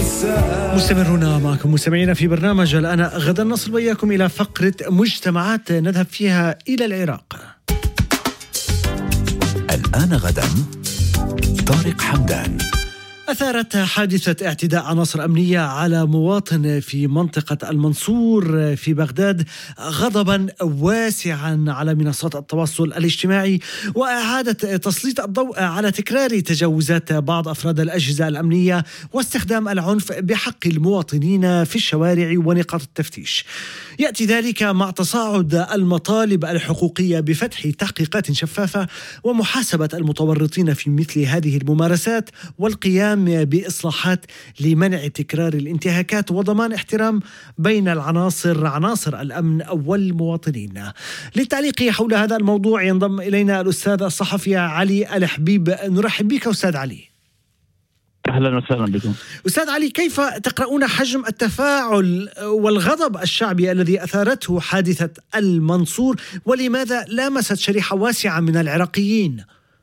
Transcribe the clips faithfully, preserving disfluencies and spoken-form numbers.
مستمرون معكم مستمعين في برنامج الآن غدا، نصل وإياكم إلى فقرة مجتمعات نذهب فيها إلى العراق. الآن غدا، طارق حمدان. أثارت حادثة اعتداء عناصر أمنية على مواطن في منطقة المنصور في بغداد غضبا واسعا على منصات التواصل الاجتماعي، وأعادت تسليط الضوء على تكرار تجاوزات بعض أفراد الأجهزة الأمنية واستخدام العنف بحق المواطنين في الشوارع ونقاط التفتيش. يأتي ذلك مع تصاعد المطالب الحقوقية بفتح تحقيقات شفافة ومحاسبة المتورطين في مثل هذه الممارسات، والقيام بإصلاحات لمنع تكرار الانتهاكات وضمان احترام بين العناصر عناصر الأمن والمواطنين. للتعليق حول هذا الموضوع ينضم إلينا الأستاذ الصحفي علي الحبيب. نرحب بك أستاذ علي. أهلا وسهلا بكم. أستاذ علي، كيف تقرؤون حجم التفاعل والغضب الشعبي الذي أثارته حادثة المنصور، ولماذا لامست شريحة واسعة من العراقيين؟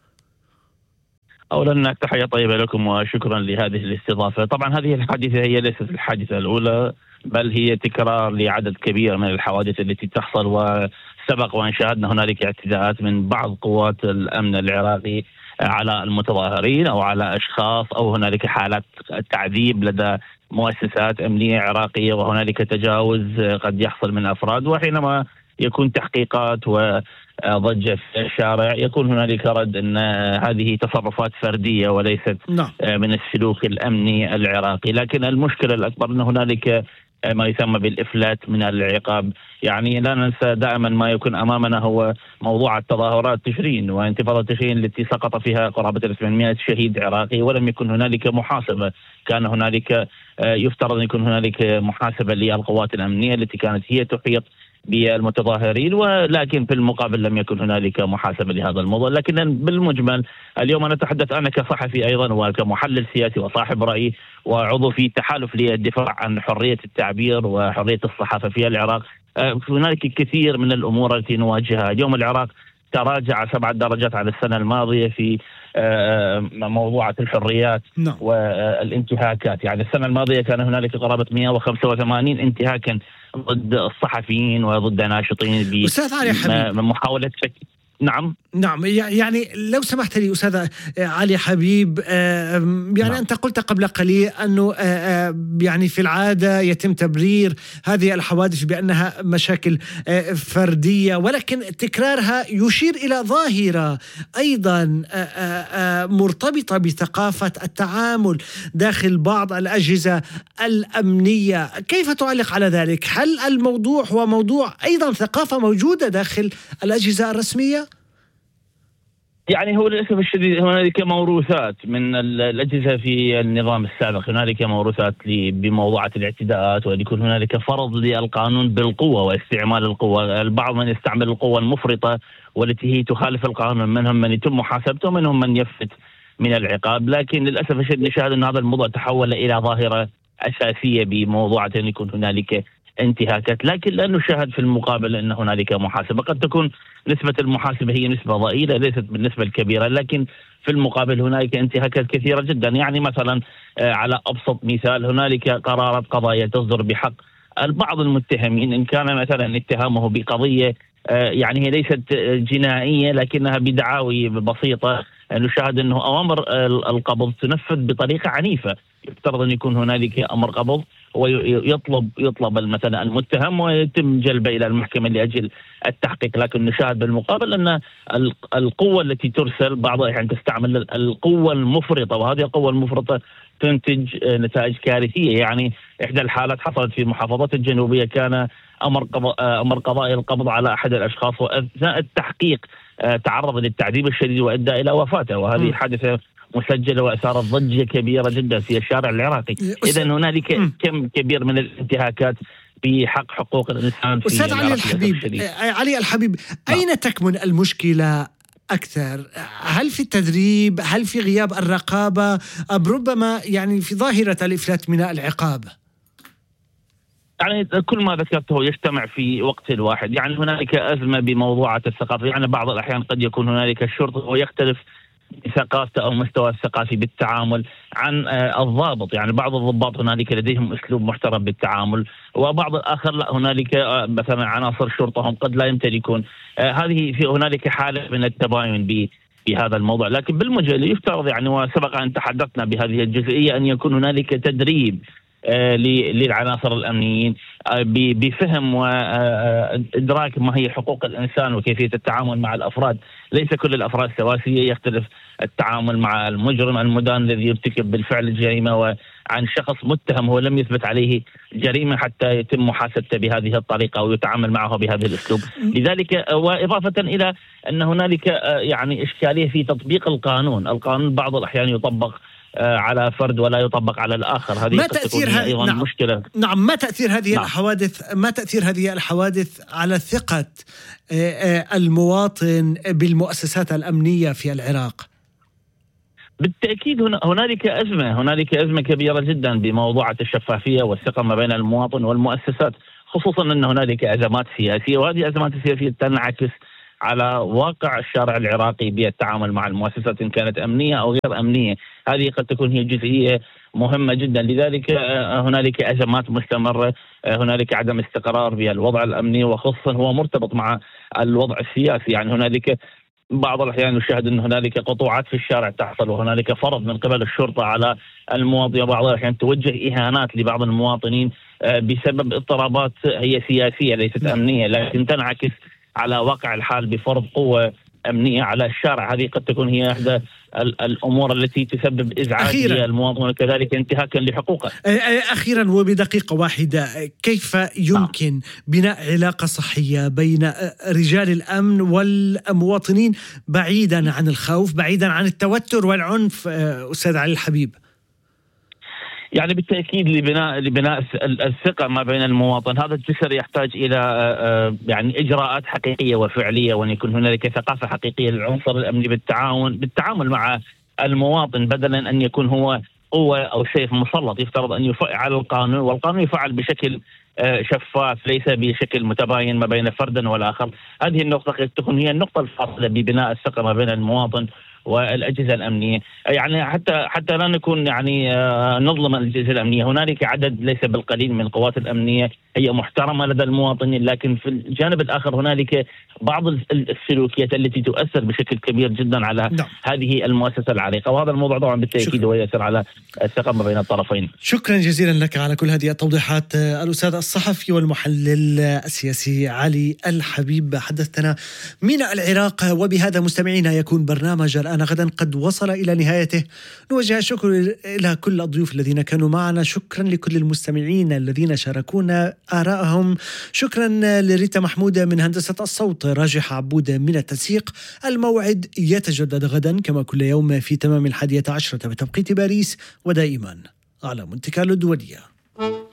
أولا تحية طيبة لكم وشكرا لهذه الاستضافة. طبعا هذه الحادثة هي ليست الحادثة الأولى، بل هي تكرار لعدد كبير من الحوادث التي تحصل، وسبق وأن شاهدنا هنالك اعتداءات من بعض قوات الأمن العراقي على المتظاهرين أو على أشخاص، أو هنالك حالات تعذيب لدى مؤسسات أمنية عراقية، وهنالك تجاوز قد يحصل من أفراد. وحينما يكون تحقيقات وضجة في الشارع يكون هنالك رد أن هذه تصرفات فردية وليست نعم. من السلوك الأمني العراقي. لكن المشكلة الأكبر أن هنالك ما يسمى بالإفلات من العقاب. يعني لا ننسى دائما ما يكون أمامنا هو موضوع التظاهرات تشرين وانتفاضة تشرين التي سقط فيها قرابة ثمانمائة شهيد عراقي ولم يكن هنالك محاسبة. كان هنالك يفترض أن يكون هنالك محاسبة للقوات الأمنية التي كانت هي تحيط بالمتظاهرين، ولكن في المقابل لم يكن هنالك محاسبة لهذا الموضوع. لكن بالمجمل اليوم أنا أتحدث أنا كصحفي أيضا وكمحلل سياسي وصاحب رأي وعضو في تحالف للدفاع عن حرية التعبير وحرية الصحافة في العراق. هنالك كثير من الأمور التي نواجهها. اليوم العراق تراجع سبعة درجات على السنة الماضية في موضوعات الحريات نعم. والانتهاكات. يعني السنة الماضية كان هنالك قرابة مئة وخمسة وثمانين انتهاكا ضد الصحفيين وضد ناشطين بمحاولة شك. نعم نعم يعني لو سمحت لي أستاذ علي حبيب، يعني نعم. أنت قلت قبل قليل أنه يعني في العادة يتم تبرير هذه الحوادث بأنها مشاكل فردية، ولكن تكرارها يشير إلى ظاهرة أيضا مرتبطة بثقافة التعامل داخل بعض الأجهزة الأمنية. كيف تعلق على ذلك؟ هل الموضوع هو موضوع أيضا ثقافة موجودة داخل الأجهزة الرسمية؟ يعني هو للأسف الشديد هنالك موروثات من الأجهزة في النظام السابق، هنالك موروثات بموضوعات الاعتداءات، ويكون هنالك فرض للقانون بالقوة واستعمال القوة. البعض من يستعمل القوة المفرطة والتي هي تخالف القانون، منهم من يتم محاسبته ومنهم من يفلت من العقاب. لكن للأسف الشديد نشاهد أن هذا الموضوع تحول إلى ظاهرة أساسية بموضوعة أن يكون هنالك انتهاكات، لكن لا نشاهد في المقابل أن هنالك محاسبة. قد تكون نسبة المحاسبة هي نسبة ضئيلة ليست بالنسبة الكبيرة، لكن في المقابل هنالك انتهاكات كثيرة جدا. يعني مثلا على أبسط مثال هنالك قرارات قضائية تصدر بحق البعض المتهمين إن كان مثلا اتهامه بقضية يعني هي ليست جنائية لكنها بدعاوي بسيطة. نشاهد أنه أوامر القبض تنفذ بطريقة عنيفة. يفترض أن يكون هنالك أمر قبض ويطلب يطلب مثلا المتهم ويتم جلبه إلى المحكمة لأجل التحقيق، لكن نشاهد بالمقابل أن القوة التي ترسل بعضها يعني تستعمل القوة المفرطة، وهذه القوة المفرطة تنتج نتائج كارثية. يعني إحدى الحالات حصلت في محافظات الجنوبية، كان أمر قضاء أمر قضائي القبض على أحد الأشخاص، وأثناء التحقيق تعرض للتعذيب الشديد وأدى إلى وفاته، وهذه حادثة مسجلة وأثارت ضجة كبيرة جدا في الشارع العراقي. إذن هنالك م. كم كبير من الانتهاكات بحق حقوق الإنسان. أستاذ علي الحبيب علي الحبيب أين تكمن المشكلة أكثر؟ هل في التدريب؟ هل في غياب الرقابة؟ أم ربما يعني في ظاهرة الإفلات من العقاب؟ يعني كل ما ذكرته يجتمع في وقت واحد. يعني هنالك أزمة بموضوعات الثقافة. يعني بعض الأحيان قد يكون هنالك الشرطة ويختلف ثقافته أو مستوى الثقافي بالتعامل، عن الضابط. يعني بعض الضباط هنالك لديهم أسلوب محترم بالتعامل، وبعض الآخر لا، هنالك مثلا عناصر شرطة هم قد لا يمتلكون. هذه في هنالك حالة من التباين ب بهذا الموضوع. لكن بالمجال يفترض يعني، وسبق أن تحدثنا بهذه الجزئية، أن يكون هنالك تدريب للعناصر الأمنيين بفهم وإدراك ما هي حقوق الإنسان وكيفية التعامل مع الأفراد. ليس كل الأفراد سواسية، يختلف التعامل مع المجرم المدان الذي يرتكب بالفعل الجريمة، وعن شخص متهم هو لم يثبت عليه جريمة حتى يتم محاسبته بهذه الطريقة أو يتعامل معه بهذا الأسلوب. لذلك وإضافة إلى أن هنالك يعني إشكالية في تطبيق القانون. القانون بعض الأحيان يطبق على فرد ولا يطبق على الآخر. هذه ما تأثير هذه أيضا نعم. مشكلة. نعم، ما تأثير هذه نعم. الحوادث ما تأثير هذه الحوادث على ثقة المواطن بالمؤسسات الأمنية في العراق؟ بالتأكيد هنالك أزمة هنالك أزمة كبيرة جدا بموضوعة الشفافية والثقة ما بين المواطن والمؤسسات، خصوصا أن هنالك أزمات سياسية، وهذه الأزمات السياسية تنعكس على واقع الشارع العراقي بالتعامل مع المؤسسات إن كانت أمنية أو غير أمنية. هذه قد تكون هي جزئية مهمة جدا. لذلك هنالك أزمات مستمرة، هنالك عدم استقرار بالوضع الأمني، وخصوصا هو مرتبط مع الوضع السياسي. يعني هنالك بعض الأحيان نشاهد أن هنالك قطوعات في الشارع تحصل، وهنالك فرض من قبل الشرطة على المواطنين، وبعض الأحيان توجه إهانات لبعض المواطنين بسبب اضطرابات هي سياسية ليست أمنية، لكن تنعكس على واقع الحال بفرض قوة أمنية على الشارع. هذه قد تكون هي إحدى الأمور التي تسبب إزعاج للمواطن وكذلك انتهاكا لحقوقه. أخيرا وبدقيقة واحدة، كيف يمكن بناء علاقة صحية بين رجال الأمن والمواطنين بعيدا عن الخوف، بعيدا عن التوتر والعنف أستاذ علي الحبيب؟ يعني بالتأكيد لبناء لبناء الثقة ما بين المواطن، هذا الجسر يحتاج إلى يعني إجراءات حقيقية وفعلية، وأن يكون هنالك ثقافة حقيقية للعنصر الأمني بالتعاون بالتعامل مع المواطن، بدلا أن يكون هو قوة أو سيف مسلط. يفترض أن يفعل القانون، والقانون يفعل بشكل شفاف ليس بشكل متباين ما بين فرد والآخر. هذه النقطة قد تكون هي النقطة الفاصلة ببناء الثقة ما بين المواطن والأجهزة الأمنية. يعني حتى حتى لا نكون يعني نظلم الأجهزة الأمنية، هنالك عدد ليس بالقليل من القوات الأمنية هي محترمة لدى المواطنين، لكن في الجانب الآخر هنالك بعض السلوكيات التي تؤثر بشكل كبير جدا على نعم. هذه المؤسسة العريقة، وهذا الموضوع طبعا بالتأكيد هو يؤثر على الثقة ما بين الطرفين. شكرا جزيلا لك على كل هذه التوضيحات الأستاذ الصحفي والمحلل السياسي علي الحبيب. حدثنا من العراق. وبهذا مستمعينا يكون برنامج الآن غدا قد وصل إلى نهايته. نوجه الشكر إلى كل الضيوف الذين كانوا معنا، شكرا لكل المستمعين الذين شاركونا آرائهم، شكرا لريتا محمودة من هندسة الصوت، راجح عبودة من التنسيق. الموعد يتجدد غدا كما كل يوم في تمام الحادية عشرة بتوقيت باريس، ودائما على مونتي كارلو الدولية.